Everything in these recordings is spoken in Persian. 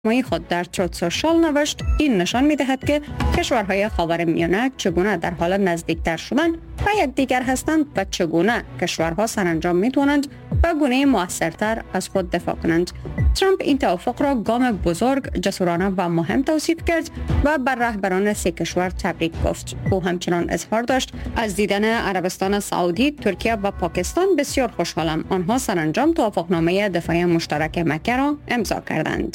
مای خود در تروت سوشال نوشت این نشان می‌دهد که کشورهای خاورمیانه چگونه در حال نزدیکتر شدن و یکدیگر هستند و چگونه کشورها سرانجام می‌توانند به گونه موثرتر از خود دفاع کنند. ترامپ این توافق را گام بزرگ، جسورانه و مهم توصیف کرد و بر رهبران سه کشور تبریک گفت. او همچنان اظهار داشت از دیدن عربستان سعودی، ترکیه و پاکستان بسیار خوشحالم. آنها سرانجام توافقنامه دفاعی مشترک مکه را امضا کردند.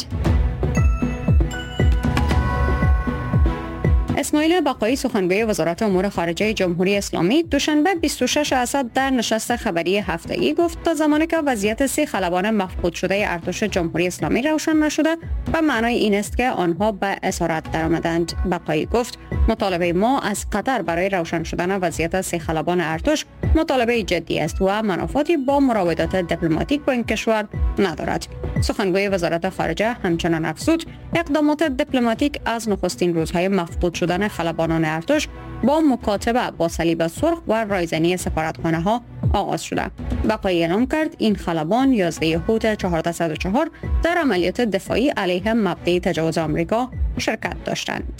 اسماعیل بقایی سخنگوی وزارت امور خارجه جمهوری اسلامی دوشنبه 26 اسد در نشست خبری هفتگی گفت تا زمانی که وضعیت 3 خلبان مفقود شده ارتش جمهوری اسلامی روشن نشده و معنای این است که آنها به اسارت درآمدند. بقایی گفت مطالبه ما از قطر برای روشن شدن وضعیت 3 خلبان ارتش مطالبه جدی است و منافاتی با مراودات دیپلماتیک با این کشور ندارد. سخنگوی وزارت خارجه همچنان افزود اقدامات دیپلماتیک از نخستین روزهای مفقود شدن خلبانان ارتش با مکاتبه با صلیب سرخ و رایزنی سفارتخانه ها آغاز شده. بقایی اعلام کرد این خلبان 11 هوت 1404 در عملیات دفاعی علیه مبدأ تجاوز آمریکا شرکت داشتند.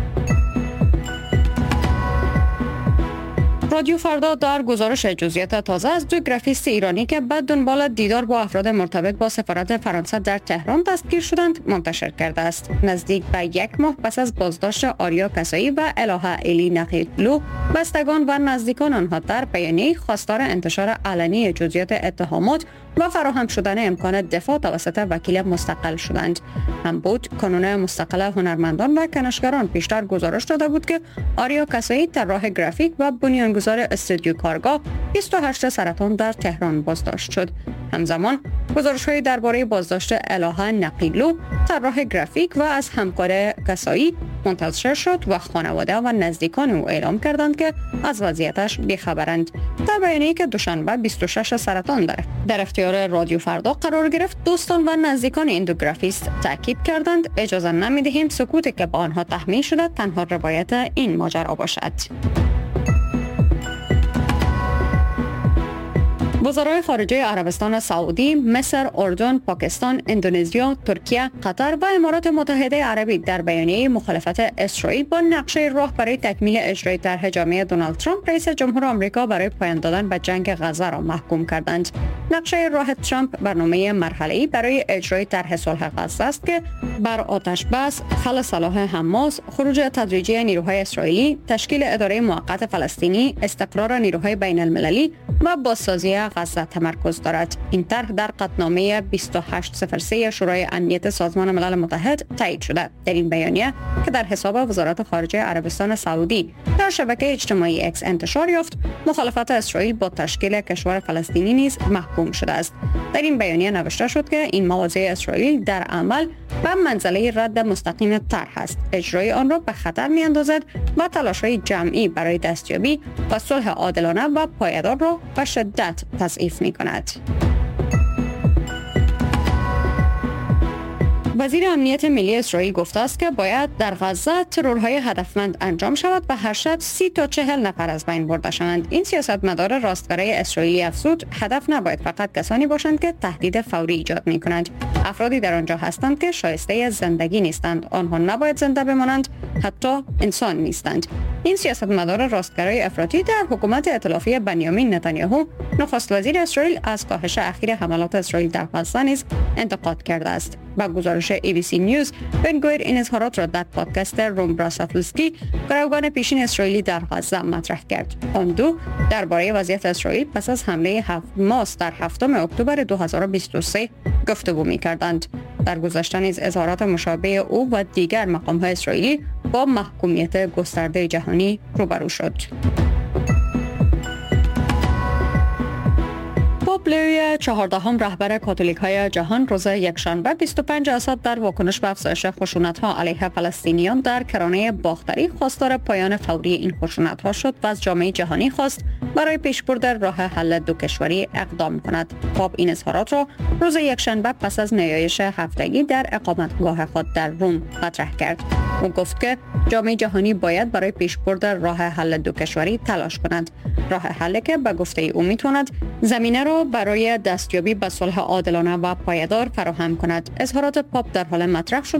رادیو فردا در گزارش جزئیات تازه از 2 گرافیست ایرانی که بعد دنبال دیدار با افراد مرتبط با سفارت فرانسه در تهران دستگیر شدند منتشر کرده است. نزدیک به 1 ماه پس از بازداشت آریا کسایی و الهه الی نقیلو، بستگان و نزدیکان آنها در بیانیه خواستار انتشار علنی جزئیات اتهامات و فراهم شدن امکان دفاع توسط وکیل مستقل شدند. هم بود کانون مستقل هنرمندان و کنشگران پیشتر گزارش داده بود که آریا کسایی طراح گرافیک و بنیانگذار استودیو کارگاه 28 سرطان در تهران بازداشت شد. همزمان گزارش‌های درباره بازداشت الهه نقیلو طراح گرافیک و از همکار کسایی منتشر شد و خانواده و نزدیکان او اعلام کردند که از وضعیتش بیخبرند. در بیانیه‌ای که دوشنبه 26 سرطان در اختیار رادیو فردا قرار گرفت، دوستان و نزدیکان این 2 گرافیست تاکید کردند اجازه نمی‌دهیم سکوتی که به آنها تحمیل شده تنها روایت این ماجرا باشد. وزرای خارجه عربستان سعودی، مصر، اردن، پاکستان، اندونزیا، ترکیه، قطر و امارات متحده عربی در بیانیه مخالفت اسرائیل با نقشه راه برای تکمیل اجرای طرح جامعه دونالد ترامپ رئیس جمهور آمریکا برای پایان دادن به جنگ غزه را محکوم کردند. نقشه راه ترامپ برنامه مرحله‌ای برای اجرای طرح صلح غزه است که بر آتش بس، خلع سلاح حماس، خروج تدریجی نیروهای اسرائیلی، تشکیل اداره موقت فلسطینی، استقرار نیروهای بین المللی و بازسازی غزه تمرکز دارد. این طرح در قطعنامه 2803 شورای امنیت سازمان ملل متحد تایید شده. در این بیانیه که در حساب وزارت خارجه عربستان سعودی در شبکه اجتماعی اکس انتشار یافت، مخالفت اسرائیل با تشکیل کشور فلسطینی نیز محکوم شده است. در این بیانیه نوشته شد که این مواضع اسرائیل در عمل به منزله رد مستقیم طرح است. اجرای آن را به خطر می‌اندازد و تلاش‌های جمعی برای دستیابی و صلح عادلانه و پایدار را به شدت تضعیف می‌کند. وزیر امنیت ملی اسرائیل گفته است که باید در غزه ترورهای هدفمند انجام شود و هر شب 30 تا 40 نفر از بین برده شوند. این سیاستمدار راستگرای اسرائیلی افزود هدف نباید فقط کسانی باشند که تهدید فوری ایجاد می‌کنند. افرادی در آنجا هستند که شایسته زندگی نیستند. آنها نباید زنده بمانند، حتی انسان نیستند. این سیاستمدار راستگرای افراطی در حکومت ائتلافی بنیامین نتانیاهو، نخست وزیر اسرائیل، از کاهش اخیر حملات اسرائیل در غزه نیز انتقاد کرده است. با گزارش ABC نیوز، بن گویر این اظهارات را در پادکست روم براسافلسکی، گروگان پیشین اسرائیلی در غزه مطرح کرد. آن دو درباره وضعیت اسرائیل پس از حمله حماس در 7 اکتبر 2023 گفتگو می‌کردند. در گذشته نیز اظهارات مشابه او و دیگر مقام‌های اسرائیلی با محکومیت گسترده جهانی روبرو شد. پاپ لیو 14 رهبر کاتولیک‌های جهان روز یکشنبه 25 اسد در واکنش به افزایش خشونت‌ها علیه فلسطینیان در کرانه باختری خواستار پایان فوری این خشونت‌ها شد و از جامعه جهانی خواست برای پیشبرد راه حل دو کشوری اقدام کند. پاپ این اظهارات را روز یکشنبه پس از نیایش هفتگی در اقامتگاه خود در روم مطرح کرد. او گفت که جامعه جهانی باید برای پیشبرد راه حل دو کشوری تلاش کند. راه حلی که به گفته او میتواند زمینه را برای دستیابی به صلح عادلانه و پایدار فراهم کند. اظهارات پاپ در حال مطرح شد